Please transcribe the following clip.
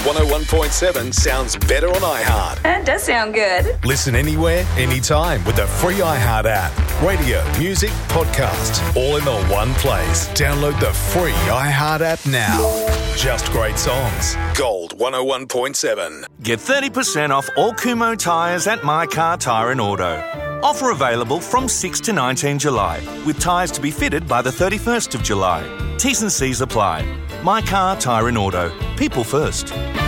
101.7 sounds better on iHeart. That does sound good. Listen anywhere, anytime with the free iHeart app. Radio, music, podcast, all in the one place. Download the free iHeart app now. Just great songs. Gold 101.7. Get 30% off all Kumho tyres at My Car Tyre and Auto. Offer available from 6 to 19 July, with tyres to be fitted by the 31st of July. T's and C's apply. My Car Tyre and Auto. People first.